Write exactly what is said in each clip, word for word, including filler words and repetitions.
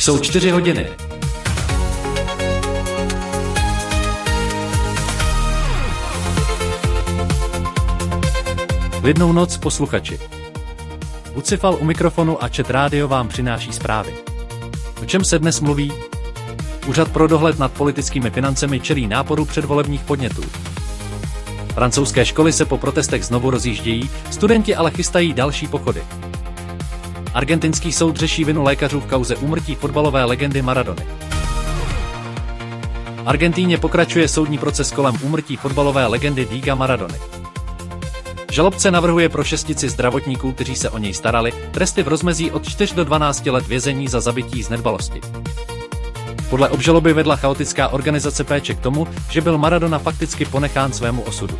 Jsou čtyři hodiny. Klidnou noc, posluchači. Bucifal u mikrofonu a Chat Radio vám přináší zprávy. O čem se dnes mluví? Úřad pro dohled nad politickými financemi čelí náporu předvolebních podnětů. Francouzské školy se po protestech znovu rozjíždějí, studenti ale chystají další pochody. Argentinský soud řeší vinu lékařů v kauze úmrtí fotbalové legendy Maradony. V Argentíně pokračuje soudní proces kolem úmrtí fotbalové legendy Diega Maradony. Žalobce navrhuje pro šestici zdravotníků, kteří se o něj starali, tresty v rozmezí od čtyř do dvanácti let vězení za zabití z nedbalosti. Podle obžaloby vedla chaotická organizace péče k tomu, že byl Maradona fakticky ponechán svému osudu.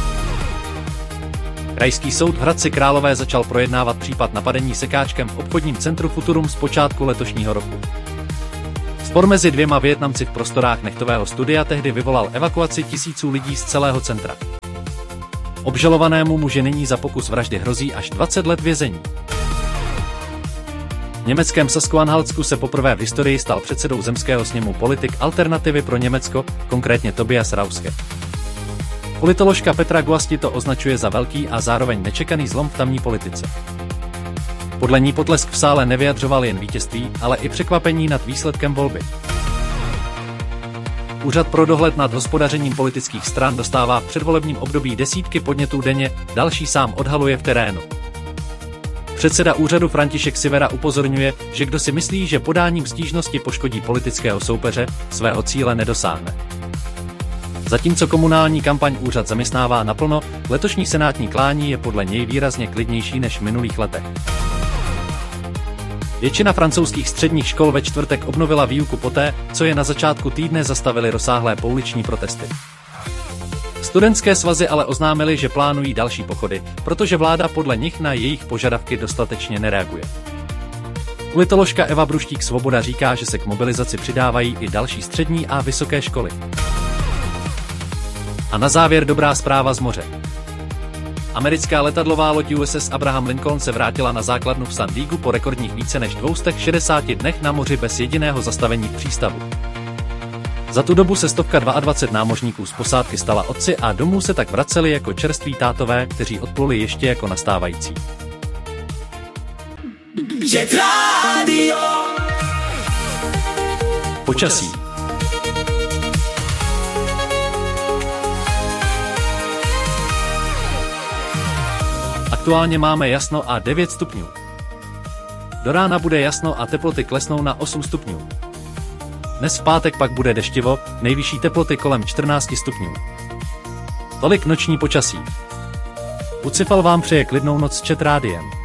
Krajský soud v Hradci Králové začal projednávat případ napadení sekáčkem v obchodním centru Futurum z počátku letošního roku. Spor mezi dvěma Vietnamci v prostorách nechtového studia tehdy vyvolal evakuaci tisíců lidí z celého centra. Obžalovanému muži nyní za pokus vraždy hrozí až dvacet let vězení. V německém Sasku-Anhaltsku se poprvé v historii stal předsedou zemského sněmu politik Alternativy pro Německo, konkrétně Tobias Rauske. Politoložka Petra Guasti to označuje za velký a zároveň nečekaný zlom v tamní politice. Podle ní potlesk v sále nevyjadřoval jen vítězství, ale i překvapení nad výsledkem volby. Úřad pro dohled nad hospodařením politických stran dostává v předvolebním období desítky podnětů denně, další sám odhaluje v terénu. Předseda úřadu František Sivera upozorňuje, že kdo si myslí, že podáním stížnosti poškodí politického soupeře, svého cíle nedosáhne. Zatímco komunální kampaň úřad zaměstnává naplno, letošní senátní klání je podle něj výrazně klidnější než v minulých letech. Většina francouzských středních škol ve čtvrtek obnovila výuku poté, co je na začátku týdne zastavily rozsáhlé pouliční protesty. Studentské svazy ale oznámily, že plánují další pochody, protože vláda podle nich na jejich požadavky dostatečně nereaguje. Politoložka Eva Bruštík-Svoboda říká, že se k mobilizaci přidávají i další střední a vysoké školy. A na závěr dobrá zpráva z moře. Americká letadlová loď U S S Abraham Lincoln se vrátila na základnu v San Diegu po rekordních více než dvou stech šedesáti dnech na moři bez jediného zastavení v přístavu. Za tu dobu se stovka dvacet dva námořníků z posádky stala otci a domů se tak vraceli jako čerství tátové, kteří odpluli ještě jako nastávající. Počasí. Aktuálně máme jasno a devět stupňů. Do rána bude jasno a teploty klesnou na osm stupňů. Dnes v pátek pak bude deštivo, nejvyšší teploty kolem čtrnácti stupňů. Tolik noční počasí. Bucifal vám přeje klidnou noc s Chat Rádiem.